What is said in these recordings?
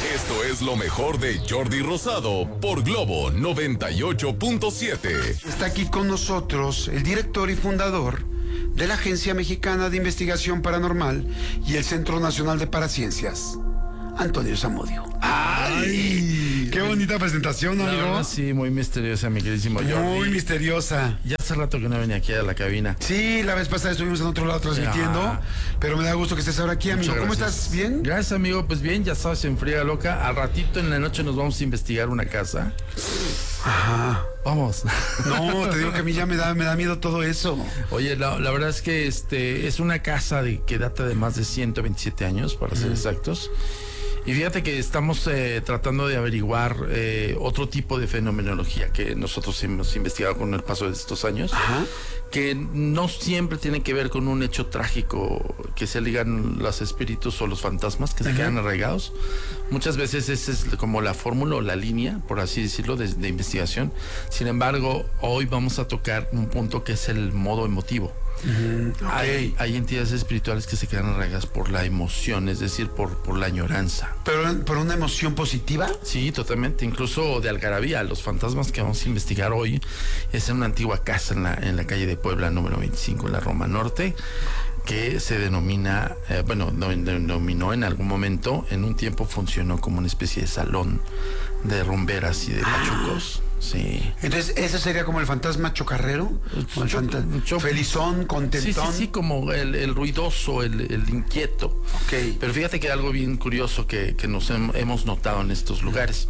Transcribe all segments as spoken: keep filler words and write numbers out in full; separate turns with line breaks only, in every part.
Esto es lo mejor de Jordi Rosado por Globo noventa y ocho punto siete.
Está aquí con nosotros el director y fundador de la Agencia Mexicana de Investigación Paranormal y el Centro Nacional de Paraciencias, Antonio Zamudio. ¡Ay! ¡Qué bonita presentación, amigo!
Verdad, sí, muy misteriosa, mi queridísimo Jordi.
Muy misteriosa.
Ya hace rato que no venía aquí a la cabina.
Sí, la vez pasada estuvimos en otro lado transmitiendo,
Ya.
pero me da gusto que estés ahora aquí, amigo.
Muchas
¿Cómo
gracias.
estás? ¿Bien?
Gracias, amigo. Pues bien, ya sabes, en Friega Loca. Al ratito en la noche nos vamos a investigar una casa.
Ajá.
Vamos.
No, te digo que a mí ya me da, me da miedo todo eso.
Oye, la, la verdad es que este es una casa de, que data de más de ciento veintisiete años, para ser exactos. Y fíjate que estamos eh, tratando de averiguar eh, otro tipo de fenomenología que nosotros hemos investigado con el paso de estos años.
Ajá.
Que no siempre tiene que ver con un hecho trágico, que se ligan los espíritus o los fantasmas que se uh-huh. quedan arraigados. Muchas veces esa es como la fórmula o la línea, por así decirlo, de, de investigación. Sin embargo, hoy vamos a tocar un punto que es el modo emotivo. Uh-huh. Okay. Hay, hay entidades espirituales que se quedan arraigadas por la emoción, es decir, por, por la añoranza.
¿Pero por una emoción positiva?
Sí, totalmente, incluso de algarabía. Los fantasmas que vamos a investigar hoy es en una antigua casa en la, en la calle de Puebla, número veinticinco, en la Roma Norte, que se denomina, eh, bueno, denominó en algún momento, en un tiempo funcionó como una especie de salón de rumberas y de pachucos. Sí.
Entonces, ¿ese sería como el fantasma chocarrero? ¿O el
Cho-
fantasma
cho-
felizón, contentón?
Sí, sí, sí, como el, el ruidoso, el, el inquieto.
Ok.
Pero fíjate que algo bien curioso que, que nos hem- hemos notado en estos lugares,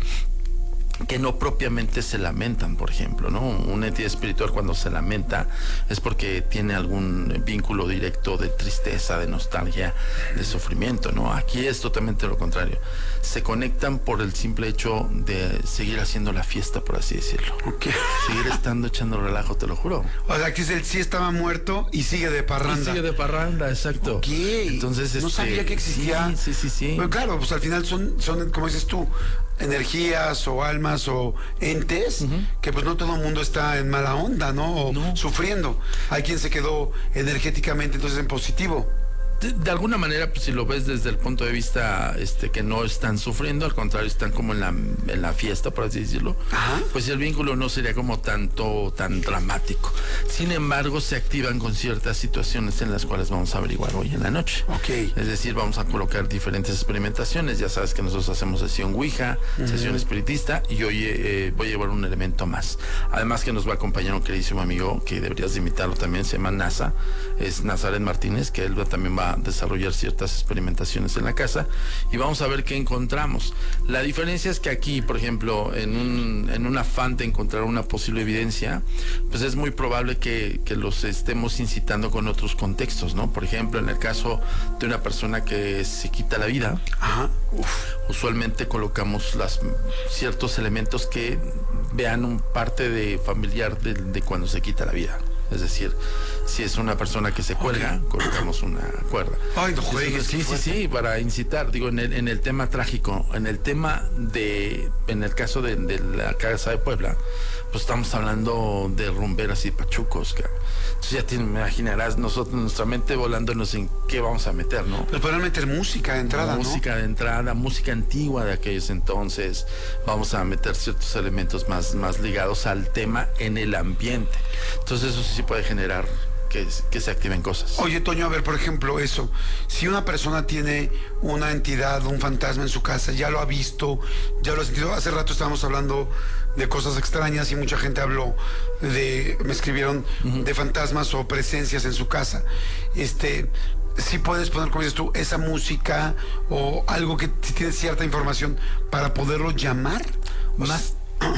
que no propiamente se lamentan, por ejemplo, ¿no? Una entidad espiritual cuando se lamenta es porque tiene algún vínculo directo de tristeza, de nostalgia, de sufrimiento, ¿no? Aquí es totalmente lo contrario. Se conectan por el simple hecho de seguir haciendo la fiesta, por así decirlo.
Okay.
Seguir estando echando relajo, te lo juro.
O sea, aquí es el sí estaba muerto y sigue de parranda.
Y sigue de parranda, exacto.
Ok.
Entonces,
no
este,
sabía que existía.
Sí, sí, sí, sí.
Pero claro, pues al final son, son, como dices tú, energías o almas o entes, uh-huh. que pues no todo el mundo está en mala onda, ¿no? O
no.
sufriendo. Hay quien se quedó energéticamente entonces en positivo.
De, de alguna manera, pues si lo ves desde el punto de vista este que no están sufriendo, al contrario, están como en la, en la fiesta, por así decirlo,
Ajá.
pues el vínculo no sería como tanto, tan dramático. Sin embargo, se activan con ciertas situaciones en las cuales vamos a averiguar hoy en la noche.
Okay.
Es decir, vamos a colocar diferentes experimentaciones. Ya sabes que nosotros hacemos sesión Ouija, uh-huh. sesión espiritista, y hoy eh, voy a llevar un elemento más. Además que nos va a acompañar un queridísimo amigo, que deberías de invitarlo también, se llama NASA, es Nazaret Martínez, que él también va a desarrollar ciertas experimentaciones en la casa y vamos a ver qué encontramos. La diferencia es que aquí, por ejemplo, en un, en un afán de encontrar una posible evidencia, pues es muy probable que, que los estemos incitando con otros contextos, ¿no? Por ejemplo, en el caso de una persona que se quita la vida,
Ajá.
Uf, usualmente colocamos las, ciertos elementos que vean un parte de familiar de, de cuando se quita la vida. Es decir, si es una persona que se cuelga, okay. colocamos una cuerda.
Ay, no juegues.
Sí, sí, sí, para incitar. Digo, en el, en el tema trágico, en el tema de, en el caso de, de la casa de Puebla, pues estamos hablando de rumberas y pachucos. Que, entonces ya te imaginarás, nosotros, nuestra mente volándonos en qué vamos a meter, ¿no?
Pues podrán meter música de entrada,
música ¿no? Música de entrada, música antigua de aquellos entonces. Vamos a meter ciertos elementos más, más ligados al tema en el ambiente. Entonces eso sí puede generar que, que se activen cosas.
Oye, Toño, a ver, por ejemplo, eso. Si una persona tiene una entidad, un fantasma en su casa, ya lo ha visto, ya lo ha sentido. Hace rato estábamos hablando de cosas extrañas y mucha gente habló de, me escribieron, uh-huh. de fantasmas o presencias en su casa. Este, sí puedes poner, como dices tú, esa música o algo que si tienes cierta información para poderlo llamar.
Más...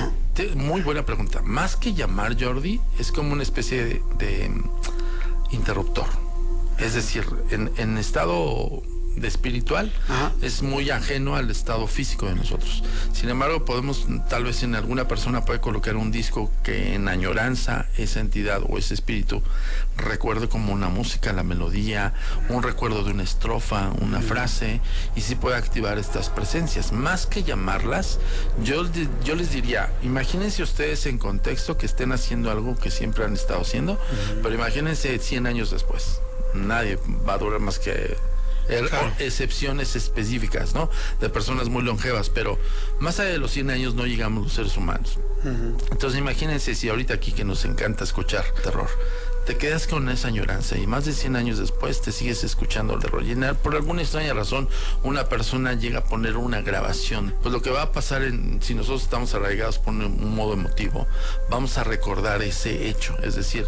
Muy buena pregunta. Más que llamar, Jordi, es como una especie de, de interruptor. Es decir, en, en estado de espiritual, ajá. es muy ajeno al estado físico de nosotros. Sin embargo, podemos, tal vez en alguna persona puede colocar un disco que en añoranza esa entidad o ese espíritu recuerde como una música, la melodía, un recuerdo de una estrofa, una uh-huh. frase, y sí puede activar estas presencias. Más que llamarlas, yo, yo les diría, imagínense ustedes en contexto que estén haciendo algo que siempre han estado haciendo, uh-huh. pero imagínense cien años después. Nadie va a durar más que Er,
Claro.
Excepciones específicas, ¿no? De personas muy longevas, pero más allá de los cien años no llegamos los seres humanos. Uh-huh. Entonces imagínense si ahorita aquí que nos encanta escuchar terror, te quedas con esa añoranza y más de cien años después te sigues escuchando el terror. Y por alguna extraña razón una persona llega a poner una grabación. Pues lo que va a pasar en, si nosotros estamos arraigados por un, un modo emotivo, vamos a recordar ese hecho. Es decir,